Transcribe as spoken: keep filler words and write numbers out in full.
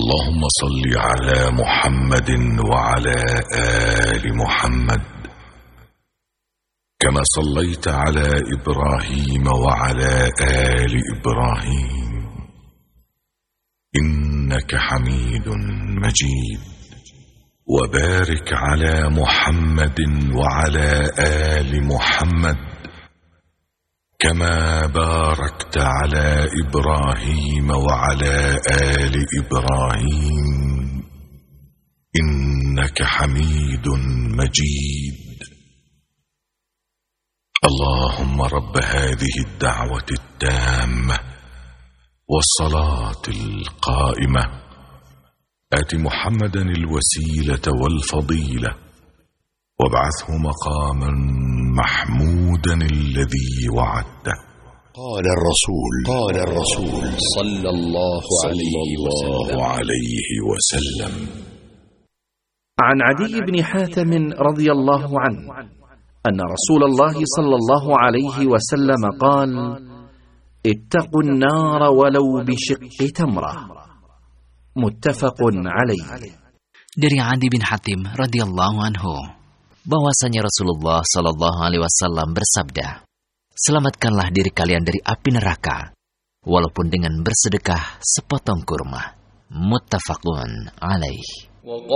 اللهم صل على محمد وعلى آل محمد كما صليت على إبراهيم وعلى آل إبراهيم إنك حميد مجيد. وبارك على محمد وعلى آل محمد كما باركت على إبراهيم وعلى آل إبراهيم إنك حميد مجيد. اللهم رب هذه الدعوة التامة والصلاة القائمة آت محمدا الوسيلة والفضيلة وابعثه مقاما محمودا الذي وعدته. قال الرسول قال الرسول صلى الله عليه وسلم. عن عدي بن حاتم رضي الله عنه أن رسول الله صلى الله عليه وسلم قال: اتقوا النار ولو بشق تمرة. متفق عليه. Dari Adi bin Hatim radhiyallahu anhu bahwasanya Rasulullah sallallahu alaihi wasallam bersabda, selamatkanlah diri kalian dari api neraka walaupun dengan bersedekah sepotong kurma. Muttafaqun alaih.